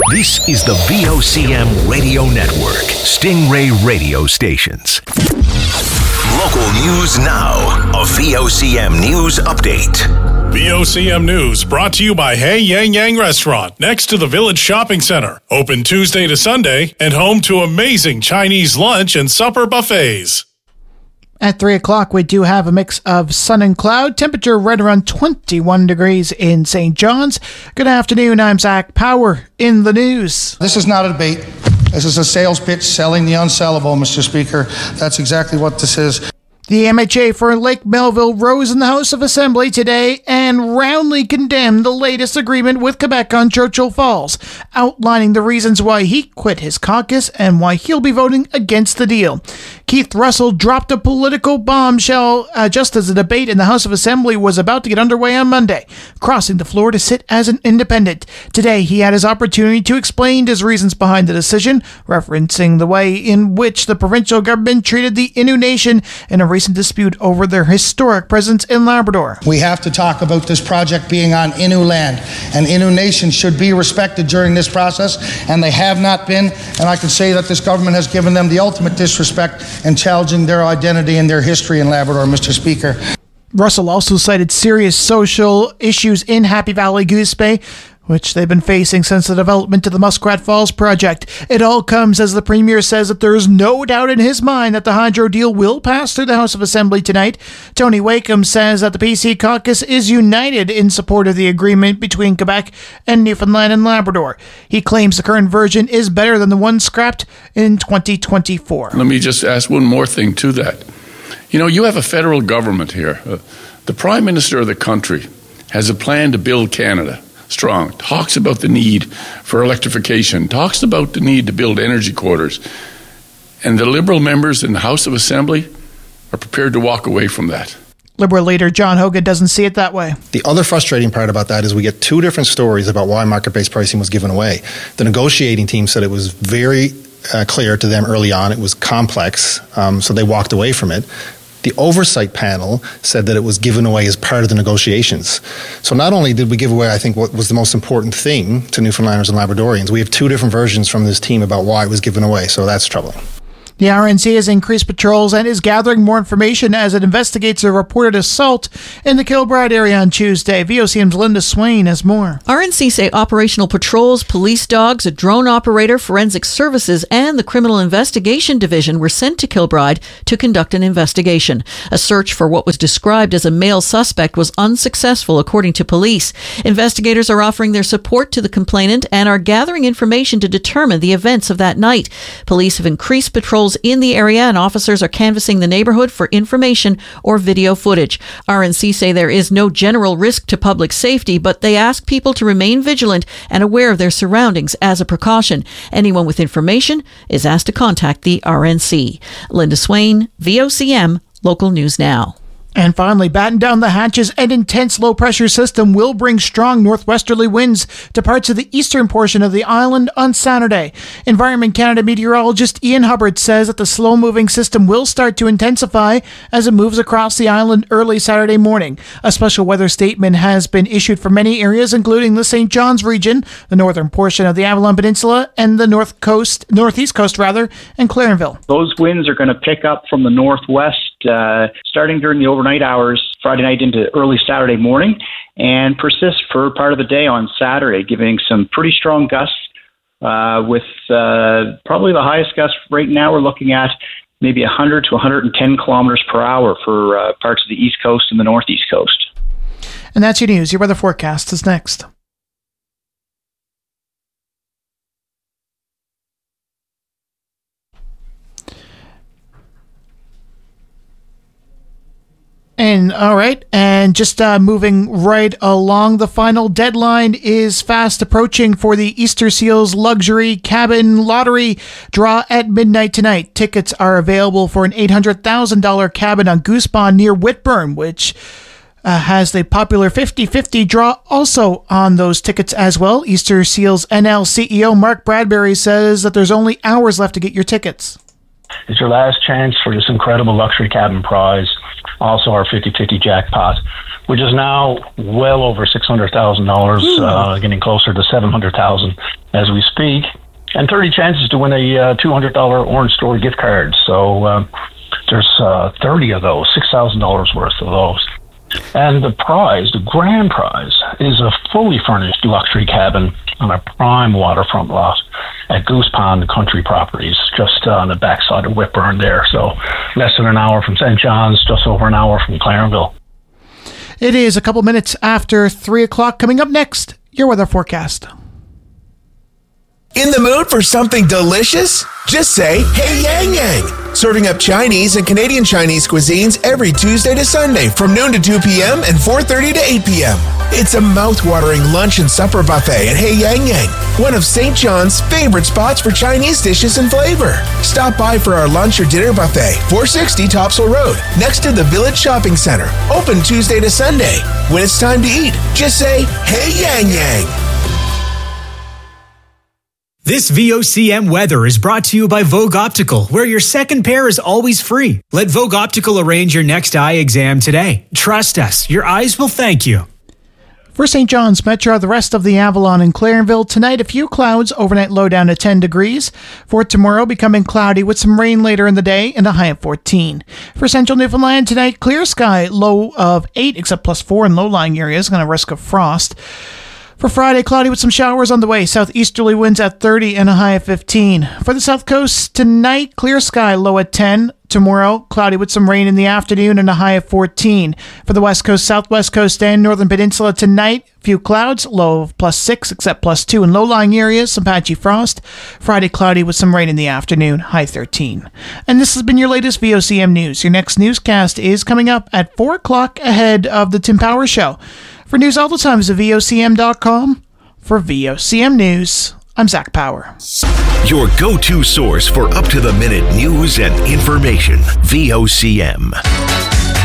This is the VOCM Radio Network, Stingray radio stations. Local news now. A VOCM news update. VOCM News brought to you by Hey Yang Yang Restaurant next to the Village Shopping Center. Open Tuesday to Sunday and home to amazing Chinese lunch and supper buffets. At 3 o'clock, we do have a mix of sun and cloud. Temperature right around 21 degrees in St. John's. Good afternoon, I'm Zach Power in the news. This is not a debate. This is a sales pitch selling the unsellable, Mr. Speaker. That's exactly what this is. The MHA for Lake Melville rose in the House of Assembly today and roundly condemned the latest agreement with Quebec on Churchill Falls, outlining the reasons why he quit his caucus and why he'll be voting against the deal. Keith Russell dropped a political bombshell just as the debate in the House of Assembly was about to get underway on Monday, crossing the floor to sit as an independent. Today, he had his opportunity to explain his reasons behind the decision, referencing the way in which the provincial government treated the Innu Nation in a recent dispute over their historic presence in Labrador. We have to talk about this project being on Innu land, and Innu Nation should be respected during this process, and they have not been, and I can say that this government has given them the ultimate disrespect in challenging their identity and their history in Labrador, Mr. Speaker. Russell also cited serious social issues in Happy Valley Goose Bay, which they've been facing since the development of the Muskrat Falls project. It all comes as the Premier says that there is no doubt in his mind that the hydro deal will pass through the House of Assembly tonight. Tony Wakeham says that the PC caucus is united in support of the agreement between Quebec and Newfoundland and Labrador. He claims the current version is better than the one scrapped in 2024. Let me just ask one more thing to that. You know, you have a federal government here. The Prime Minister of the country has a plan to build Canada strong, talks about the need for electrification, talks about the need to build energy corridors. And the Liberal members in the House of Assembly are prepared to walk away from that. Liberal leader John Hogan doesn't see it that way. The other frustrating part about that is we get two different stories about why market-based pricing was given away. The negotiating team said it was very clear to them early on. It was complex, so they walked away from it. The oversight panel said that it was given away as part of the negotiations. So not only did we give away, I think, what was the most important thing to Newfoundlanders and Labradorians, we have two different versions from this team about why it was given away, so that's troubling. The RNC has increased patrols and is gathering more information as it investigates a reported assault in the Kilbride area on Tuesday. VOCM's Linda Swain has more. RNC say operational patrols, police dogs, a drone operator, forensic services, and the Criminal Investigation Division were sent to Kilbride to conduct an investigation. A search for what was described as a male suspect was unsuccessful, according to police. Investigators are offering their support to the complainant and are gathering information to determine the events of that night. Police have increased patrols in the area and officers are canvassing the neighborhood for information or video footage. RNC say there is no general risk to public safety, but they ask people to remain vigilant and aware of their surroundings as a precaution. Anyone with information is asked to contact the RNC. Linda Swain, VOCM, Local News Now. And finally, batten down the hatches. An intense low-pressure system will bring strong northwesterly winds to parts of the eastern portion of the island on Saturday. Environment Canada meteorologist Ian Hubbard says that the slow-moving system will start to intensify as it moves across the island early Saturday morning. A special weather statement has been issued for many areas, including the St. John's region, the northern portion of the Avalon Peninsula, and the northeast coast, and Clarenville. Those winds are going to pick up from the northwest starting during the overnight hours, Friday night into early Saturday morning, and persist for part of the day on Saturday, giving some pretty strong gusts with probably the highest gust right now we're looking at maybe 100 to 110 kilometers per hour for parts of the east coast and the northeast coast. And that's your news. Your weather forecast is next. And just moving right along, the final deadline is fast approaching for the Easter Seals Luxury Cabin Lottery draw at midnight tonight. Tickets are available for an $800,000 cabin on Goose Pond near Whitburn, which has the popular 50-50 draw also on those tickets as well. Easter Seals NL CEO Mark Bradbury says that there's only hours left to get your tickets. It's your last chance for this incredible luxury cabin prize. Also our 50-50 jackpot, which is now well over $600,000, getting closer to $700,000. as we speak, and 30 chances to win a $200 Orange Store gift card. So there's 30 of those, $6,000 worth of those. And the prize, the grand prize, is a fully furnished luxury cabin on a prime waterfront lot at Goose Pond Country Properties, just on the backside of Whitburn there. So less than an hour from St. John's, just over an hour from Clarenville. It is a couple minutes after 3 o'clock. Coming up next, your weather forecast. In the mood for something delicious? Just say, hey, Yang Yang. Serving up Chinese and Canadian Chinese cuisines every Tuesday to Sunday from noon to 2 p.m. and 4:30 to 8 p.m. It's a mouth-watering lunch and supper buffet at Hey Yang Yang, one of St. John's favorite spots for Chinese dishes and flavor. Stop by for our lunch or dinner buffet, 460 Topsail Road, next to the Village Shopping Center. Open Tuesday to Sunday. When it's time to eat, just say, hey, Yang Yang. This VOCM weather is brought to you by Vogue Optical, where your second pair is always free. Let Vogue Optical arrange your next eye exam today. Trust us, your eyes will thank you. For St. John's Metro, the rest of the Avalon and Clarenville, tonight a few clouds, overnight low down to 10 degrees. For tomorrow, becoming cloudy with some rain later in the day and a high of 14. For central Newfoundland, tonight clear sky, low of 8 except +4 in low-lying areas, going to risk of frost. For Friday, cloudy with some showers on the way. Southeasterly winds at 30 and a high of 15. For the South Coast, tonight, clear sky, low at 10. Tomorrow, cloudy with some rain in the afternoon and a high of 14. For the West Coast, Southwest Coast, and Northern Peninsula, tonight, few clouds, low of +6 except +2 in low-lying areas, some patchy frost. Friday, cloudy with some rain in the afternoon, high 13. And this has been your latest VOCM News. Your next newscast is coming up at 4 o'clock ahead of the Tim Power Show. For news all the time, visit VOCM.com. For VOCM News, I'm Zach Power. Your go-to source for up-to-the-minute news and information. VOCM.